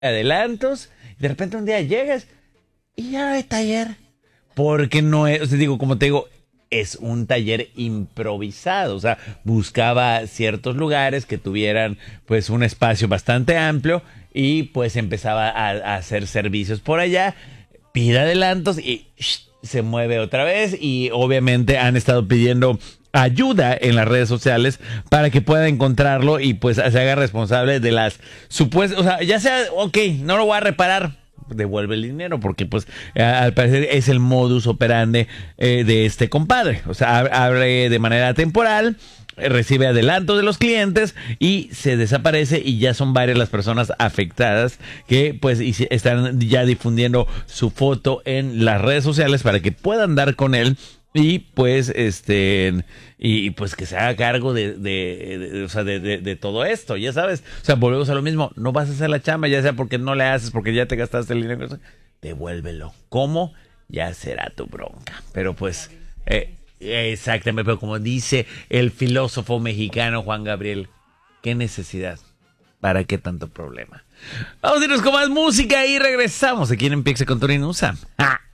adelantos, de repente un día llegas y ya no hay taller. Porque no es, o sea, digo, como te digo, es un taller improvisado. O sea, buscaba ciertos lugares que tuvieran pues un espacio bastante amplio y pues empezaba a hacer servicios por allá, pide adelantos y se mueve otra vez. Y obviamente han estado pidiendo ayuda en las redes sociales para que pueda encontrarlo y pues se haga responsable de las supuestas, o sea, ya sea, ok, no lo voy a reparar, devuelve el dinero, porque pues al parecer es el modus operandi de este compadre. O sea, abre de manera temporal, recibe adelantos de los clientes y se desaparece, y ya son varias las personas afectadas que pues están ya difundiendo su foto en las redes sociales para que puedan dar con él. Y pues y pues que se haga cargo o sea, de todo esto, ya sabes. O sea, volvemos a lo mismo, no vas a hacer la chamba, ya sea porque no le haces, porque ya te gastaste el dinero, devuélvelo. ¿Cómo? Ya será tu bronca. Pero pues exactamente, pero como dice el filósofo mexicano Juan Gabriel, ¿qué necesidad? ¿Para qué tanto problema? Vamos a irnos con más música y regresamos aquí en Empiece con Tony Nusa. ¡Ja!